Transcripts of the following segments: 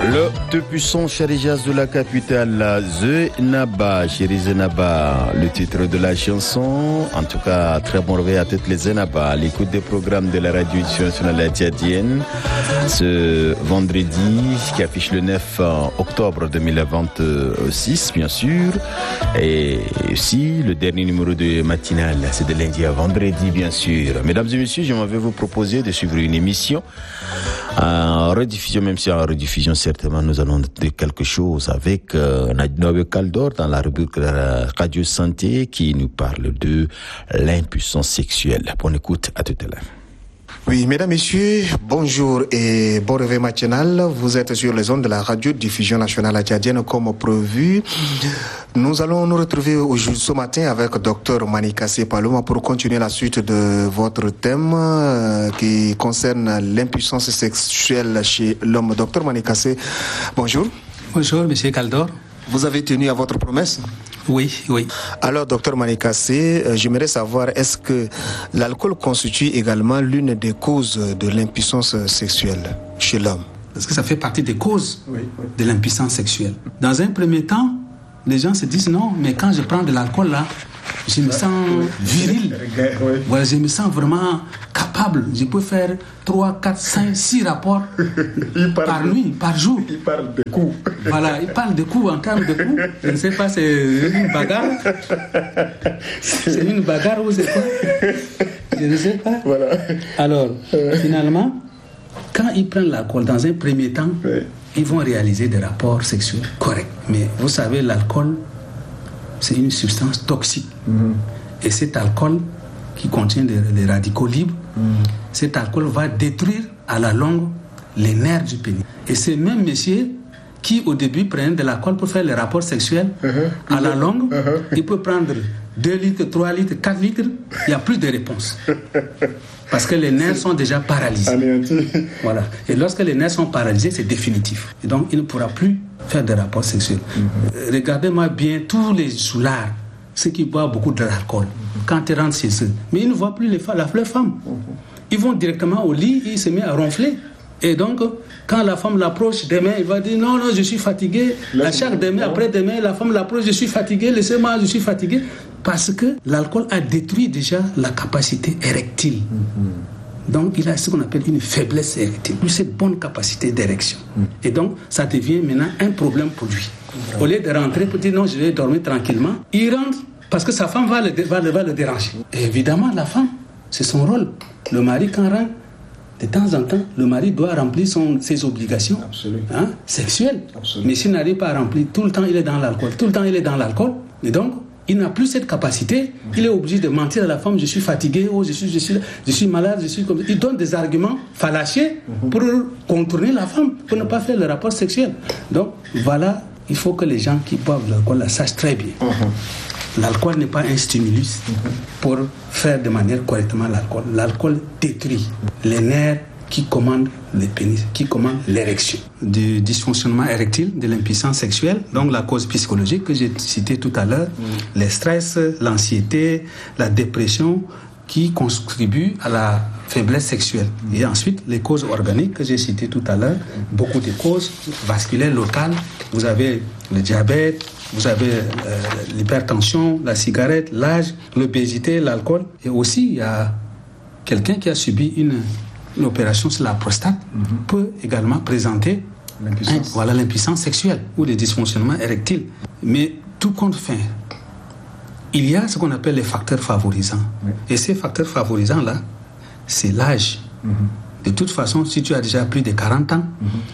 Le tout-puissant Charijaz de la capitale, Zenaba, Chéri Zenaba, le titre de la chanson. En tout cas, très bon réveil à toutes les Zenaba, l'écoute des programmes de la radio nationale tchadienne. Ce vendredi, qui affiche le 9 octobre 2026, bien sûr. Et aussi, le dernier numéro de matinale, c'est de lundi à vendredi, bien sûr. Mesdames et messieurs, je vais vous proposer de suivre une émission en rediffusion, même si en rediffusion, certainement, nous allons dire quelque chose avec Nadinobe Kaldor dans la rubrique Radio Santé qui nous parle de l'impuissance sexuelle. Bonne écoute, à tout à l'heure. Oui, mesdames, messieurs, bonjour et bon réveil matinal. Vous êtes sur les ondes de la radio-diffusion nationale tchadienne comme prévu. Nous allons nous retrouver ce matin avec Dr Manikassé Paloma pour continuer la suite de votre thème qui concerne l'impuissance sexuelle chez l'homme. Dr Manikassé, bonjour. Bonjour, monsieur Kaldor. Vous avez tenu à votre promesse ? Oui. Alors, docteur Manikassé, j'aimerais savoir, est-ce que l'alcool constitue également l'une des causes de l'impuissance sexuelle chez l'homme ? Parce que ça fait partie des causes de l'impuissance sexuelle. Dans un premier temps, les gens se disent non, mais quand je prends de l'alcool là, je me sens viril. Voilà, je me sens vraiment capable. Je peux faire 3, 4, 5, 6 rapports par nuit, par jour. Il parle de coups. Voilà, il parle de coups en termes de coups. Je ne sais pas, c'est une bagarre. C'est une bagarre ou c'est quoi? Je ne sais pas. Voilà. Alors, finalement, quand ils prennent l'alcool, dans un premier temps, ils vont réaliser des rapports sexuels corrects. Mais vous savez, l'alcool, c'est une substance toxique. Et cet alcool qui contient des radicaux libres, cet alcool va détruire à la longue les nerfs du pénis. Et ces mêmes messieurs qui au début prennent de l'alcool pour faire les rapports sexuels, à la longue, il peut prendre 2 litres, 3 litres, 4 litres, il n'y a plus de réponse. Parce que les nerfs sont déjà paralysés. Voilà. Et lorsque les nerfs sont paralysés, c'est définitif. Et donc, il ne pourra plus faire de rapports sexuels. Regardez-moi bien tous les soulards, ceux qui boivent beaucoup de l'alcool, quand ils rentrent chez eux. Mais ils ne voient plus leurs femmes. Ils vont directement au lit et ils se mettent à ronfler. Et donc, quand la femme l'approche demain, il va dire non, je suis fatigué. À chaque demain, après-demain, la femme l'approche, je suis fatigué, laissez-moi, je suis fatigué. Parce que l'alcool a détruit déjà la capacité érectile. Donc, il a ce qu'on appelle une faiblesse érectile, cette bonne capacité d'érection. Et donc, ça devient maintenant un problème pour lui. Au lieu de rentrer pour dire non, je vais dormir tranquillement, il rentre parce que sa femme va le déranger. Et évidemment, la femme, c'est son rôle. Le mari, quand rentre, de temps en temps, le mari doit remplir ses obligations sexuelles. Mais s'il n'arrive pas à remplir, tout le temps il est dans l'alcool. Et donc, il n'a plus cette capacité. Il est obligé de mentir à la femme, je suis fatigué, je suis malade, je suis comme ça. Il donne des arguments fallacieux pour contourner la femme, pour ne pas faire le rapport sexuel. Donc, voilà, il faut que les gens qui boivent l'alcool la sachent très bien. L'alcool n'est pas un stimulus pour faire de manière correctement l'alcool. L'alcool détruit les nerfs qui commandent le pénis, qui commandent l'érection. Du dysfonctionnement érectile, de l'impuissance sexuelle, donc la cause psychologique que j'ai citée tout à l'heure, les stress, l'anxiété, la dépression qui contribuent à la faiblesse sexuelle. Et ensuite, les causes organiques que j'ai citées tout à l'heure, beaucoup de causes vasculaires locales. Vous avez le diabète, vous avez l'hypertension, la cigarette, l'âge, l'obésité, l'alcool. Et aussi, il y a quelqu'un qui a subi une opération sur la prostate peut également présenter l'impuissance sexuelle ou le dysfonctionnement érectile. Mais tout compte fait, il y a ce qu'on appelle les facteurs favorisants. Et ces facteurs favorisants-là, c'est l'âge. De toute façon, si tu as déjà plus de 40 ans,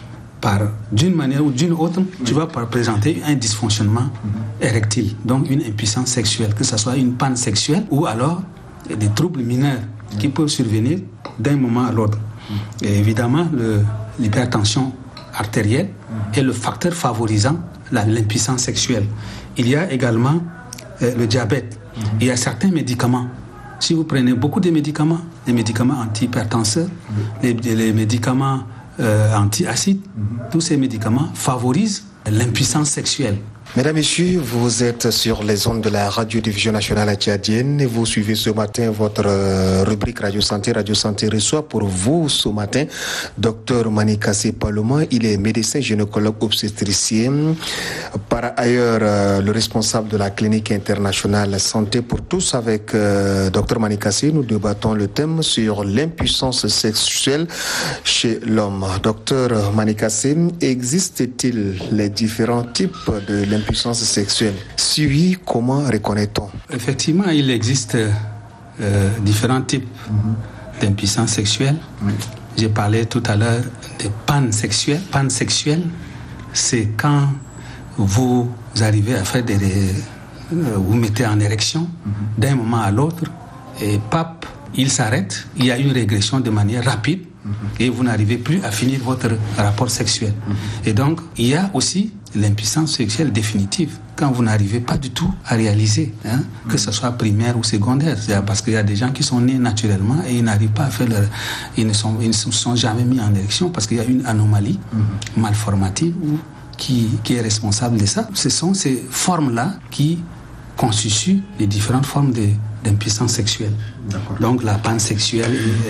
d'une manière ou d'une autre, tu vas présenter un dysfonctionnement érectile, donc une impuissance sexuelle, que ce soit une panne sexuelle ou alors des troubles mineurs qui peuvent survenir d'un moment à l'autre. Et évidemment, l'hypertension artérielle est le facteur favorisant l'impuissance sexuelle. Il y a également le diabète. Il y a certains médicaments. Si vous prenez beaucoup de médicaments, les médicaments antihypertenseurs, les médicaments anti-acides, tous ces médicaments favorisent l'impuissance sexuelle. Mesdames, Messieurs, vous êtes sur les ondes de la radiodiffusion nationale tchadienne et vous suivez ce matin votre rubrique Radio Santé. Radio Santé reçoit pour vous ce matin Dr Manikassé Paloma. Il est médecin gynécologue obstétricien. Par ailleurs, le responsable de la clinique internationale Santé pour tous. Avec Dr Manikassé, nous débattons le thème sur l'impuissance sexuelle chez l'homme. Dr Manikassé, existe-t-il les différents types de l'impuissance sexuelle? Si oui, comment reconnaît-on? Effectivement, il existe différents types d'impuissance sexuelle. J'ai parlé tout à l'heure de pansexuel. Pansexuel, c'est quand vous arrivez à faire vous mettez en érection d'un moment à l'autre et pap, il s'arrête, il y a une régression de manière rapide et vous n'arrivez plus à finir votre rapport sexuel. Et donc, il y a aussi l'impuissance sexuelle définitive, quand vous n'arrivez pas du tout à réaliser, que ce soit primaire ou secondaire. Parce qu'il y a des gens qui sont nés naturellement et ils n'arrivent pas à faire ils ne se sont jamais mis en érection parce qu'il y a une anomalie malformative qui est responsable de ça. Ce sont ces formes-là qui constituent les différentes formes d'impuissance sexuelle. D'accord. Donc la pansexuelle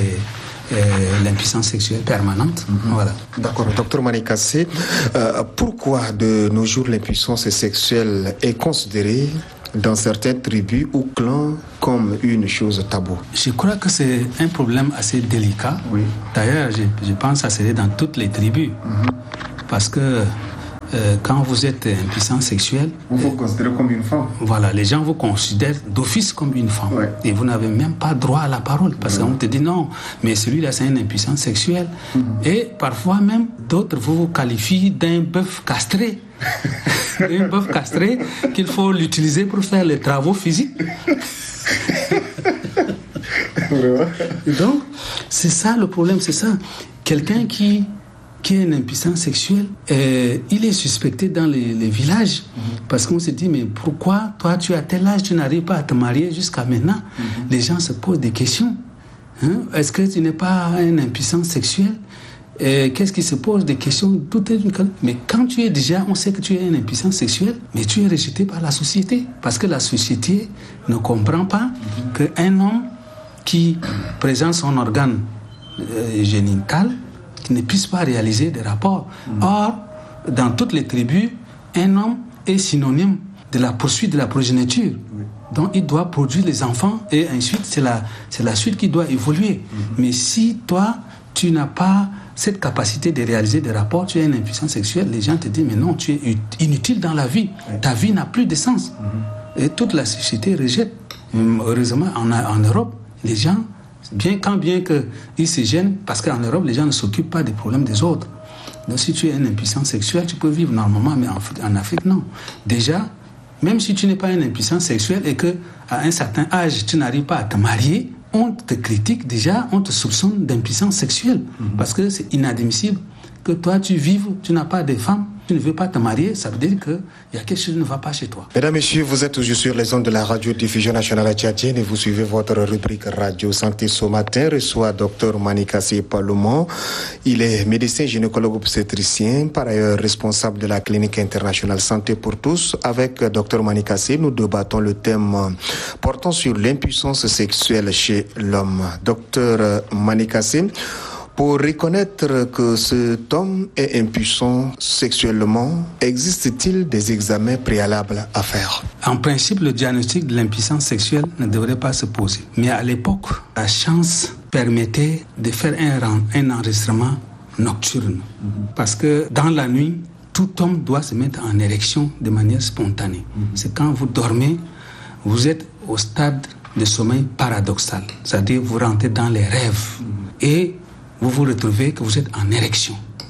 et l'impuissance sexuelle permanente. Voilà. D'accord. Docteur Manikassé, pourquoi de nos jours l'impuissance sexuelle est considérée dans certaines tribus ou clans comme une chose taboue? Je crois que c'est un problème assez délicat. Oui. D'ailleurs, je pense que ça serait dans toutes les tribus. Parce que quand vous êtes impuissant sexuel, vous vous considérez comme une femme. Voilà, les gens vous considèrent d'office comme une femme. Ouais. Et vous n'avez même pas droit à la parole parce qu'on te dit non, mais celui-là c'est un impuissant sexuel. Et parfois même, d'autres vous qualifient d'un bœuf castré. Un bœuf castré qu'il faut l'utiliser pour faire les travaux physiques. Et donc, c'est ça le problème, c'est ça. Quelqu'un qui est un impuissant sexuel, il est suspecté dans les villages parce qu'on se dit mais pourquoi toi tu as tel âge, tu n'arrives pas à te marier jusqu'à maintenant. Les gens se posent des questions. Est-ce que tu n'es pas un impuissant sexuel? Qu'est-ce qui se pose des questions? Mais quand tu es déjà, on sait que tu es un impuissant sexuel, mais tu es rejeté par la société parce que la société ne comprend pas qu'un homme qui présente son organe génital qui ne puisse pas réaliser des rapports. Or, dans toutes les tribus, un homme est synonyme de la poursuite de la progéniture. Donc, il doit produire les enfants et ensuite, c'est la suite qui doit évoluer. Mais si toi, tu n'as pas cette capacité de réaliser des rapports, tu es un impuissant sexuel, les gens te disent, mais non, tu es inutile dans la vie. Ta vie n'a plus de sens. Et toute la société rejette. Heureusement, en Europe, les gens, bien qu'ils se gênent, parce qu'en Europe, les gens ne s'occupent pas des problèmes des autres. Donc, si tu es un impuissant sexuel, tu peux vivre normalement, mais en Afrique, non. Déjà, même si tu n'es pas un impuissant sexuel et qu'à un certain âge, tu n'arrives pas à te marier, on te critique déjà, on te soupçonne d'impuissance sexuelle. Parce que c'est inadmissible que toi, tu vives, tu n'as pas de femme, tu ne veux pas te marier, ça veut dire qu'il y a quelque chose qui ne va pas chez toi. Mesdames, Messieurs, vous êtes toujours sur les ondes de la radiodiffusion nationale tchadienne et vous suivez votre rubrique Radio Santé. Ce matin reçoit Dr Manikassé Paloma. Il est médecin gynécologue obstétricien, par ailleurs responsable de la clinique internationale Santé pour tous. Avec Dr Manikassé, nous débattons le thème portant sur l'impuissance sexuelle chez l'homme. Dr Manikassé, pour reconnaître que cet homme est impuissant sexuellement, existe-t-il des examens préalables à faire? En principe, le diagnostic de l'impuissance sexuelle ne devrait pas se poser. Mais à l'époque, la chance permettait de faire un enregistrement nocturne. Parce que dans la nuit, tout homme doit se mettre en érection de manière spontanée. C'est quand vous dormez, vous êtes au stade de sommeil paradoxal. C'est-à-dire vous rentrez dans les rêves. Et vous vous retrouvez que vous êtes en érection.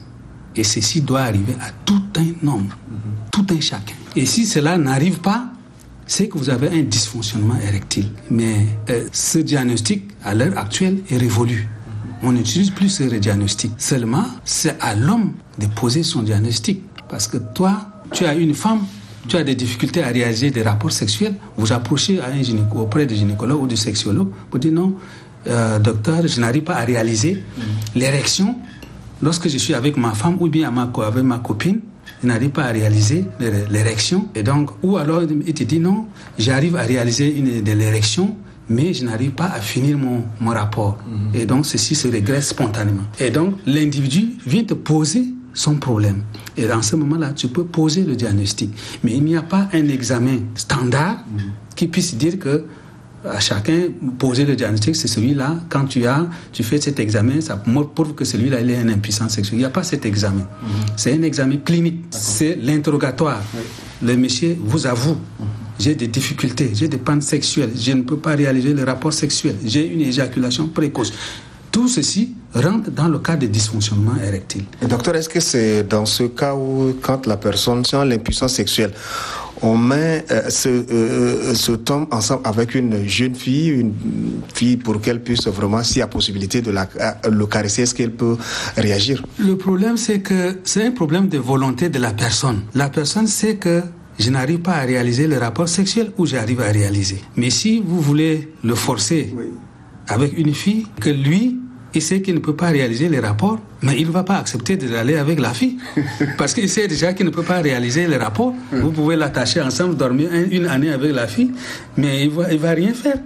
Et ceci doit arriver à tout un homme, tout un chacun. Et si cela n'arrive pas, c'est que vous avez un dysfonctionnement érectile. Mais ce diagnostic, à l'heure actuelle, est révolu. On n'utilise plus ce diagnostic. Seulement, c'est à l'homme de poser son diagnostic. Parce que toi, tu as une femme, tu as des difficultés à réaliser des rapports sexuels, vous approchez auprès du gynécologue ou du sexologue pour dire non, docteur, je n'arrive pas à réaliser l'érection lorsque je suis avec ma femme ou bien avec ma copine. je n'arrive pas à réaliser l'érection. Et donc, ou alors il te dit non, j'arrive à réaliser de l'érection, mais je n'arrive pas à finir mon rapport. Et donc, ceci se régresse spontanément. Et donc, l'individu vient te poser son problème. Et dans ce moment-là, tu peux poser le diagnostic. Mais il n'y a pas un examen standard qui puisse dire que à chacun poser le diagnostic, c'est celui-là. Quand tu fais cet examen, ça prouve que celui-là il est un impuissant sexuel. Il n'y a pas cet examen. C'est un examen clinique. C'est l'interrogatoire. Le monsieur vous avoue. J'ai des difficultés, j'ai des pannes sexuelles, je ne peux pas réaliser le rapport sexuel, j'ai une éjaculation précoce. Tout ceci rentre dans le cas de dysfonctionnement érectile. Et docteur, est-ce que c'est dans ce cas où, quand la personne sent l'impuissance sexuelle, on met se tombe ensemble avec une jeune fille pour qu'elle puisse vraiment, s'il y a possibilité de le caresser, est-ce qu'elle peut réagir? Le problème, c'est que c'est un problème de volonté de la personne. La personne sait que je n'arrive pas à réaliser le rapport sexuel ou j'arrive à réaliser. Mais si vous voulez le forcer avec une fille, que lui, il sait qu'il ne peut pas réaliser les rapports, mais il ne va pas accepter d'aller avec la fille. Parce qu'il sait déjà qu'il ne peut pas réaliser les rapports. Vous pouvez l'attacher ensemble, dormir une année avec la fille, mais il va rien faire.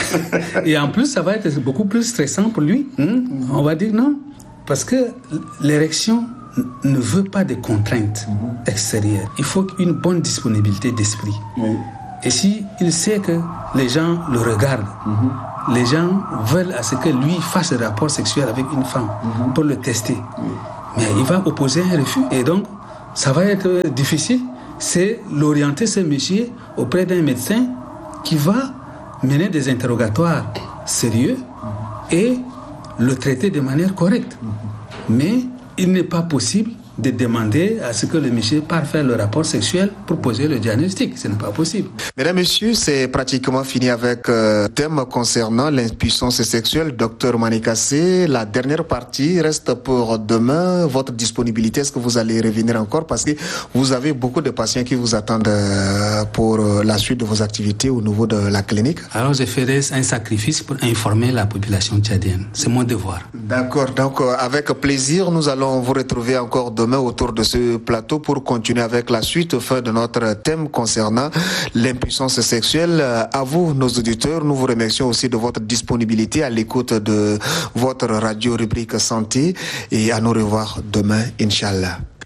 Et en plus, ça va être beaucoup plus stressant pour lui. On va dire non. Parce que l'érection ne veut pas de contraintes extérieures. Il faut une bonne disponibilité d'esprit. Et si il sait que les gens le regardent, les gens veulent à ce que lui fasse un rapport sexuel avec une femme pour le tester. Mais il va opposer un refus. Et donc, ça va être difficile. C'est l'orienter, ce monsieur, auprès d'un médecin qui va mener des interrogatoires sérieux et le traiter de manière correcte. Mais il n'est pas possible de demander à ce que le monsieur parte faire le rapport sexuel pour poser le diagnostic. Ce n'est pas possible. Mesdames, Messieurs, c'est pratiquement fini avec le thème concernant l'impuissance sexuelle. Docteur Manikassé, la dernière partie reste pour demain. Votre disponibilité, est-ce que vous allez revenir encore? Parce que vous avez beaucoup de patients qui vous attendent pour la suite de vos activités au niveau de la clinique. Alors, je ferai un sacrifice pour informer la population tchadienne. C'est mon devoir. D'accord. Donc, avec plaisir, nous allons vous retrouver encore demain autour de ce plateau pour continuer avec la suite fin de notre thème concernant l'impuissance sexuelle. À vous, nos auditeurs, nous vous remercions aussi de votre disponibilité à l'écoute de votre radio rubrique santé et à nous revoir demain, Inch'Allah.